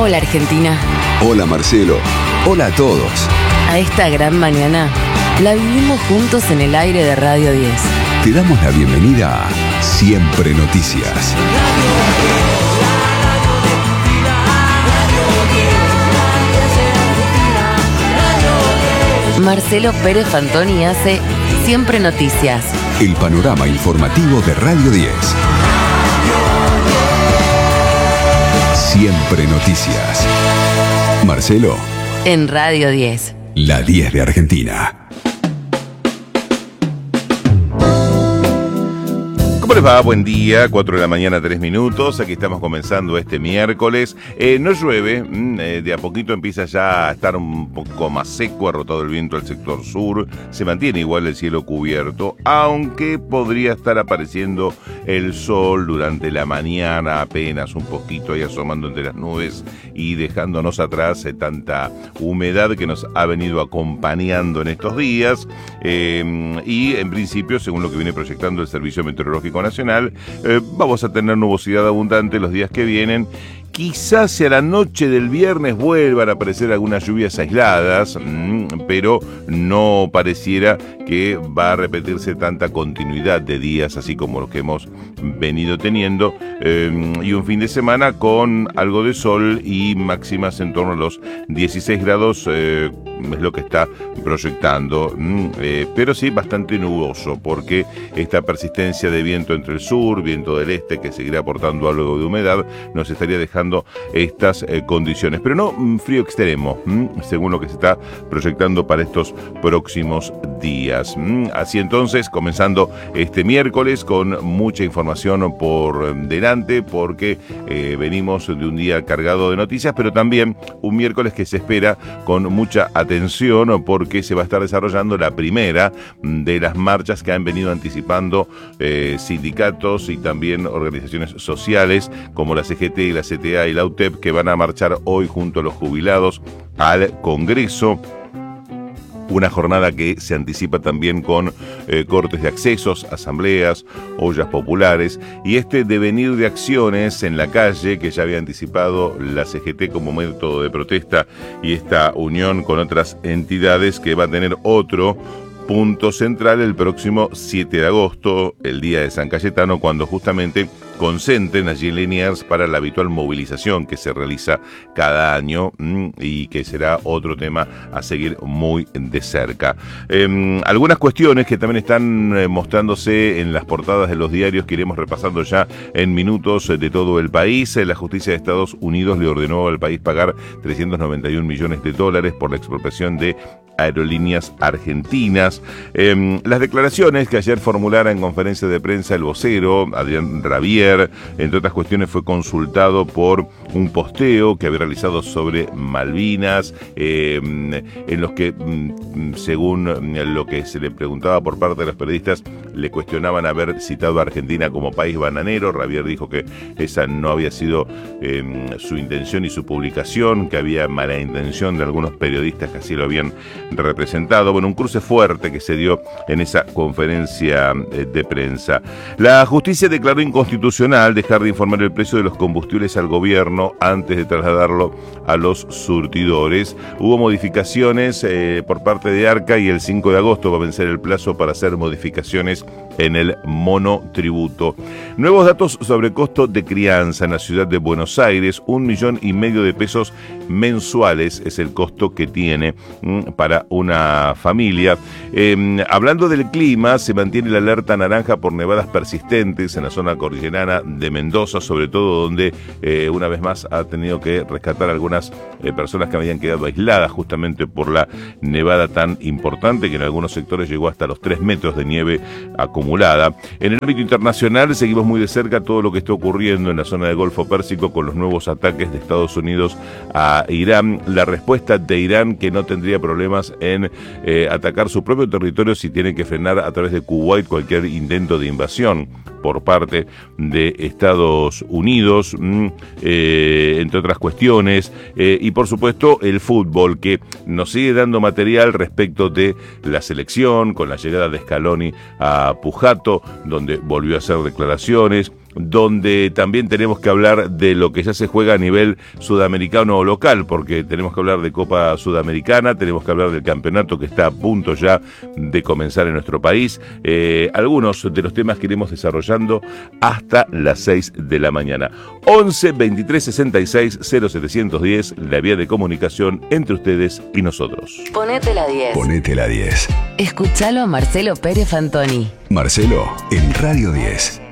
Hola Argentina. Hola Marcelo. Hola a todos. A esta gran mañana la vivimos juntos en el aire de Radio 10. Te damos la bienvenida a Siempre Noticias. Marcelo Pérez Fantoni hace Siempre Noticias. El panorama informativo de Radio 10. Siempre Noticias. Marcelo. En Radio 10. La 10 de Argentina. ¿Cómo les va? Buen día, 4 de la mañana, 3 minutos. Aquí estamos comenzando este miércoles. No llueve, de a poquito empieza ya a estar un poco más seco, ha rotado el viento al sector sur. Se mantiene igual el cielo cubierto, aunque podría estar apareciendo el sol durante la mañana, apenas un poquito ahí asomando entre las nubes y dejándonos atrás tanta humedad que nos ha venido acompañando en estos días. Y en principio, según lo que viene proyectando el Servicio Meteorológico Nacional, vamos a tener nubosidad abundante los días que vienen. Quizás hacia la noche del viernes vuelvan a aparecer algunas lluvias aisladas, pero no pareciera que va a repetirse tanta continuidad de días así como los que hemos venido teniendo, y un fin de semana con algo de sol y máximas en torno a los 16 grados, es lo que está proyectando, pero sí bastante nuboso, porque esta persistencia de viento entre el sur, viento del este, que seguirá aportando algo de humedad, nos estaría dejando estas condiciones, pero no frío extremo, según lo que se está proyectando para estos próximos días. Así entonces, comenzando este miércoles con mucha información por delante, porque venimos de un día cargado de noticias, pero también un miércoles que se espera con mucha atención, porque se va a estar desarrollando la primera de las marchas que han venido anticipando sindicatos y también organizaciones sociales como la CGT y la CTA y la UTEP, que van a marchar hoy junto a los jubilados al Congreso. Una jornada que se anticipa también con cortes de accesos, asambleas, ollas populares y este devenir de acciones en la calle que ya había anticipado la CGT como método de protesta, y esta unión con otras entidades que va a tener otro punto central el próximo 7 de agosto, el día de San Cayetano, cuando justamente concentren allí en Liniers para la habitual movilización que se realiza cada año, y que será otro tema a seguir muy de cerca. Algunas cuestiones que también están mostrándose en las portadas de los diarios que iremos repasando ya en minutos de todo el país. La justicia de Estados Unidos le ordenó al país pagar $391 millones por la expropiación de Aerolíneas Argentinas. Las declaraciones que ayer formulara en conferencia de prensa el vocero Adrián Rabier, entre otras cuestiones, fue consultado por un posteo que había realizado sobre Malvinas, en los que, según lo que se le preguntaba por parte de los periodistas, le cuestionaban haber citado a Argentina como país bananero. Rabier dijo que esa no había sido su intención y su publicación, que había mala intención de algunos periodistas que así lo habían representado. Bueno, un cruce fuerte que se dio en esa conferencia de prensa. La justicia declaró inconstitucional dejar de informar el precio de los combustibles al gobierno antes de trasladarlo a los surtidores. Hubo modificaciones por parte de ARCA y el 5 de agosto va a vencer el plazo para hacer modificaciones en el monotributo. Nuevos datos sobre costo de crianza en la ciudad de Buenos Aires: $1,5 millones mensuales es el costo que tiene para una familia. Hablando del clima, se mantiene la alerta naranja por nevadas persistentes en la zona cordillerana de Mendoza, sobre todo donde una vez más ha tenido que rescatar algunas personas que habían quedado aisladas justamente por la nevada tan importante que en algunos sectores llegó hasta los 3 metros de nieve acumulada. En el ámbito internacional seguimos muy de cerca todo lo que está ocurriendo en la zona del Golfo Pérsico con los nuevos ataques de Estados Unidos a Irán. La respuesta de Irán, que no tendría problemas en atacar su propio territorio si tiene que frenar a través de Kuwait cualquier intento de invasión por parte de Estados Unidos, entre otras cuestiones, y por supuesto el fútbol, que nos sigue dando material respecto de la selección, con la llegada de Scaloni a Pujato, donde volvió a hacer declaraciones. donde también tenemos que hablar de lo que ya se juega a nivel sudamericano o local, porque tenemos que hablar de Copa Sudamericana, tenemos que hablar del campeonato que está a punto ya de comenzar en nuestro país. Algunos de los temas que iremos desarrollando hasta las 6 de la mañana. 11 23 66 0710, la vía de comunicación entre ustedes y nosotros. Ponete la 10. Ponete la 10. Escuchalo a Marcelo Pérez Fantoni. Marcelo en Radio 10.